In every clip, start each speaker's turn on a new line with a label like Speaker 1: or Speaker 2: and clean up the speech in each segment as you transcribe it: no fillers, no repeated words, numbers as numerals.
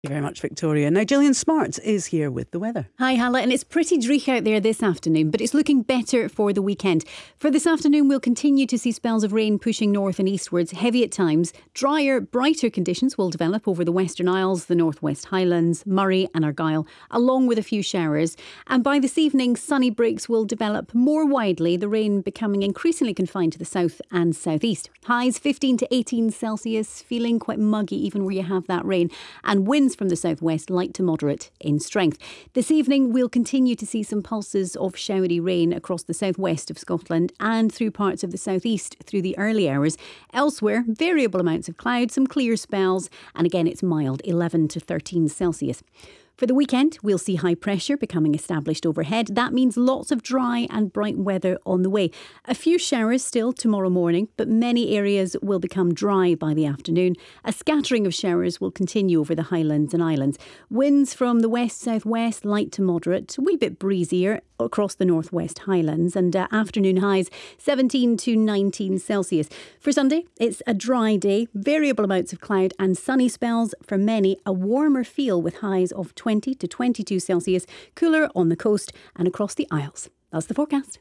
Speaker 1: Thank you very much, Victoria. Now, Gillian Smart is here with the weather.
Speaker 2: Hi, Hala, and it's pretty dreich out there this afternoon, but it's looking better for the weekend. For this afternoon, we'll continue to see spells of rain pushing north and eastwards, heavy at times. Drier, brighter conditions will develop over the Western Isles, the Northwest Highlands, Moray and Argyll, along with a few showers. And by this evening, sunny breaks will develop more widely, the rain becoming increasingly confined to the south and southeast. Highs 15 to 18 Celsius, feeling quite muggy even where you have that rain. And winds from the southwest, light to moderate in strength. This evening, we'll continue to see some pulses of showery rain across the southwest of Scotland and through parts of the southeast through the early hours. Elsewhere, variable amounts of cloud, some clear spells, and again, it's mild, 11 to 13 Celsius. For the weekend, we'll see high pressure becoming established overhead. That means lots of dry and bright weather on the way. A few showers still tomorrow morning, but many areas will become dry by the afternoon. A scattering of showers will continue over the Highlands and Islands. Winds from the west-southwest, light to moderate, a wee bit breezier across the Northwest Highlands, and afternoon highs 17 to 19 Celsius. For Sunday, it's a dry day, variable amounts of cloud and sunny spells. For many, a warmer feel with highs of 20 to 22 Celsius, cooler on the coast and across the Isles. That's the forecast.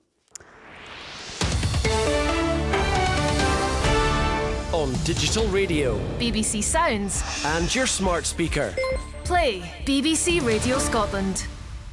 Speaker 3: On digital radio,
Speaker 4: BBC Sounds,
Speaker 3: and your smart speaker.
Speaker 4: Play BBC Radio Scotland.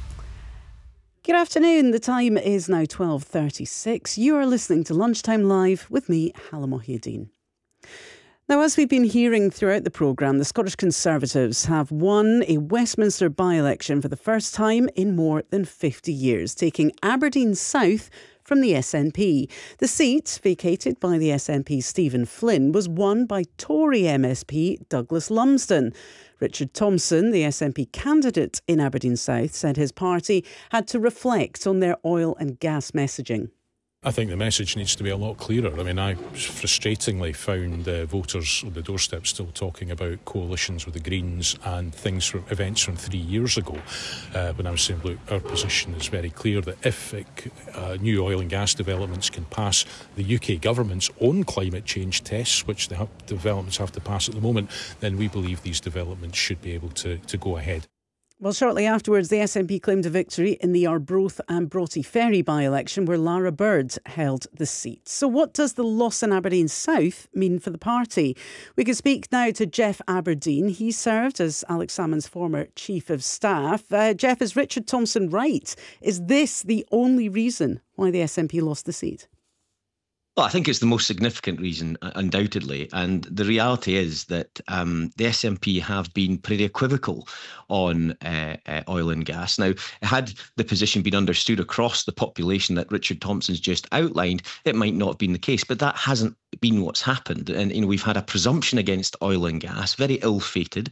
Speaker 1: Good afternoon. The time is now 12:36. You are listening to Lunchtime Live with me, Hala Mohieddin. Now, as we've been hearing throughout the programme, the Scottish Conservatives have won a Westminster by-election for the first time in more than 50 years, taking Aberdeen South from the SNP. The seat, vacated by the SNP's Stephen Flynn, was won by Tory MSP Douglas Lumsden. Richard Thompson, the SNP candidate in Aberdeen South, said his party had to reflect on their oil and gas messaging.
Speaker 5: I think the message needs to be a lot clearer. I mean, I frustratingly found voters on the doorstep still talking about coalitions with the Greens and things from events from 3 years ago, when I was saying, look, our position is very clear that if new oil and gas developments can pass the UK government's own climate change tests, which the developments have to pass at the moment, then we believe these developments should be able to go ahead.
Speaker 1: Well, shortly afterwards, the SNP claimed a victory in the Arbroath and Broughty Ferry by-election where Lara Bird held the seat. So what does the loss in Aberdeen South mean for the party? We can speak now to Jeff Aberdeen. He served as Alex Salmond's former Chief of Staff. Jeff, is Richard Thompson right? Is this the only reason why the SNP lost the seat?
Speaker 6: Well, I think it's the most significant reason, undoubtedly. And the reality is that the SNP have been pretty equivocal on oil and gas. Now, had the position been understood across the population that Richard Thompson's just outlined, it might not have been the case. But that hasn't been what's happened. And we've had a presumption against oil and gas, very ill-fated,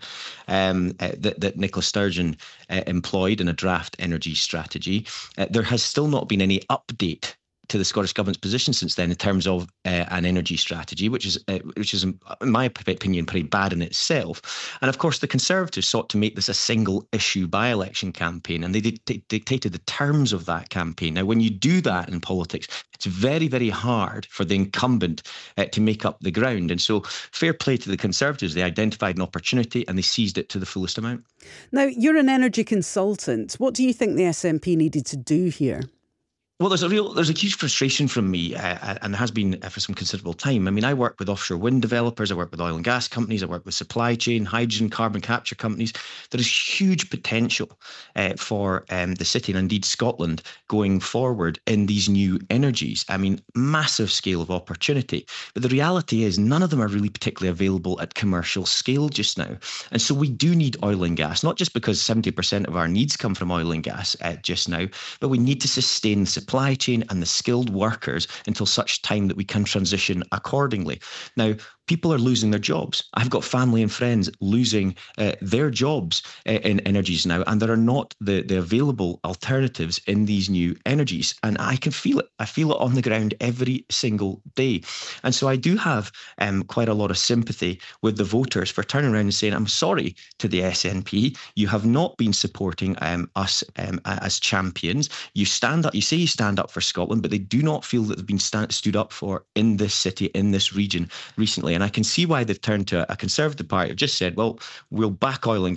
Speaker 6: that Nicola Sturgeon employed in a draft energy strategy. There has still not been any update to the Scottish Government's position since then in terms of an energy strategy, which is, in my opinion, pretty bad in itself. And of course, the Conservatives sought to make this a single issue by-election campaign, and they dictated the terms of that campaign. Now, when you do that in politics, it's very, very hard for the incumbent to make up the ground. And so fair play to the Conservatives. They identified an opportunity and they seized it to the fullest amount.
Speaker 1: Now, you're an energy consultant. What do you think the SNP needed to do here?
Speaker 6: Well, there's a huge frustration from me, and has been for some considerable time. I mean, I work with offshore wind developers, I work with oil and gas companies, I work with supply chain, hydrogen, carbon capture companies. There is huge potential for the city and indeed Scotland going forward in these new energies. I mean, massive scale of opportunity. But the reality is none of them are really particularly available at commercial scale just now. And so we do need oil and gas, not just because 70% of our needs come from oil and gas just now, but we need to sustain the supply chain and the skilled workers until such time that we can transition accordingly. Now, people are losing their jobs. I've got family and friends losing their jobs in energies now, and there are not the available alternatives in these new energies. And I can feel it. I feel it on the ground every single day. And so I do have quite a lot of sympathy with the voters for turning around and saying, I'm sorry to the SNP. You have not been supporting us as champions. You say you stand up for Scotland, but they do not feel that they've been stood up for in this city, in this region recently. And I can see why they've turned to a Conservative party. Have just said, well, we'll back oil and